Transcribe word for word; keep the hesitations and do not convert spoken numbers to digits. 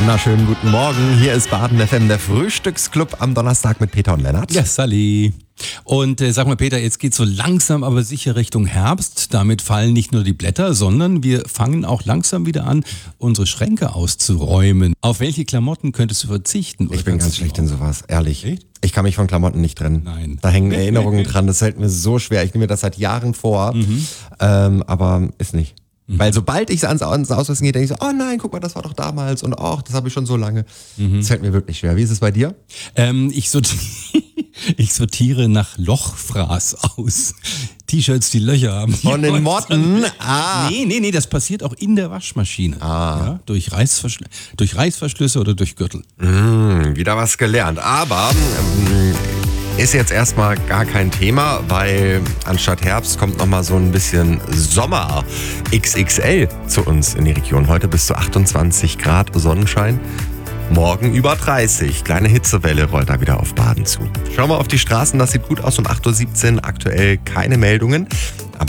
Wunderschönen guten Morgen. Hier ist Baden F M, der Frühstücksclub am Donnerstag mit Peter und Lennart. Ja, Sally. Und äh, sag mal, Peter, jetzt geht so langsam aber sicher Richtung Herbst. Damit fallen nicht nur die Blätter, sondern wir fangen auch langsam wieder an, unsere Schränke auszuräumen. Auf welche Klamotten könntest du verzichten? Ich bin ganz schlecht in sowas, ehrlich. Echt? Ich kann mich von Klamotten nicht trennen. Nein. Da hängen Erinnerungen dran, das fällt mir so schwer. Ich nehme mir das seit Jahren vor, Mhm. ähm, aber ist nicht. Weil sobald ich ans, ans Ausweisen gehe, denke ich so, oh nein, guck mal, das war doch damals und ach, das habe ich schon so lange. Mhm. Das fällt mir wirklich schwer. Wie ist es bei dir? Ähm, ich, sortiere, ich sortiere nach Lochfraß aus. T-Shirts, die Löcher haben. Von den Motten? Ah. Nee, nee, nee, das passiert auch in der Waschmaschine. Ah. Ja, durch, Reißverschl- durch Reißverschlüsse oder durch Gürtel. Mmh, wieder was gelernt. Aber ähm, ist jetzt erstmal gar kein Thema, weil anstatt Herbst kommt nochmal so ein bisschen Sommer X X L zu uns in die Region. Heute bis zu achtundzwanzig Grad Sonnenschein. Morgen über dreißig. Kleine Hitzewelle rollt da wieder auf Baden zu. Schauen wir auf die Straßen, das sieht gut aus um acht Uhr siebzehn. Aktuell keine Meldungen.